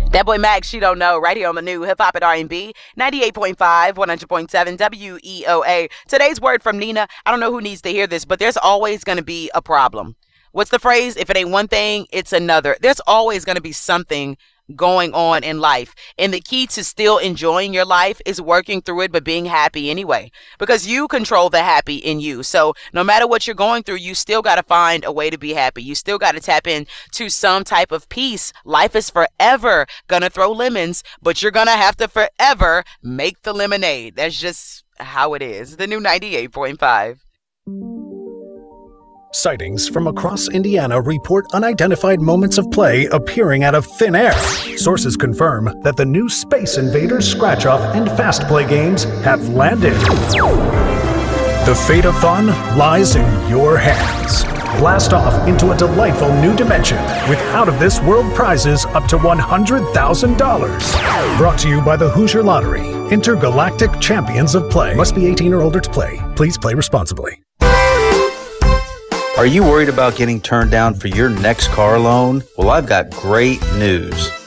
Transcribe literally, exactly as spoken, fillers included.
That boy Max, She Don't Know, right here on the new Hip Hop and R and B, ninety-eight point five, one hundred point seven W E O A. Today's word from Nina. I don't know who needs to hear this, but there's always going to be a problem. What's the phrase? If it ain't one thing, it's another. There's always going to be something going on in life. And the key to still enjoying your life is working through it, but being happy anyway, because you control the happy in you. So no matter what you're going through, you still got to find a way to be happy. You still got to tap into some type of peace. Life is forever gonna throw lemons, but you're gonna have to forever make the lemonade. That's just how it is. The new ninety-eight point five. Sightings from across Indiana report unidentified moments of play appearing out of thin air. Sources confirm that the new Space Invaders scratch-off and fast play games have landed. The fate of fun lies in your hands. Blast off into a delightful new dimension with out-of-this-world prizes up to one hundred thousand dollars. Brought to you by the Hoosier Lottery. Intergalactic Champions of Play. Must be eighteen or older to play. Please play responsibly. Are you worried about getting turned down for your next car loan? Well, I've got great news.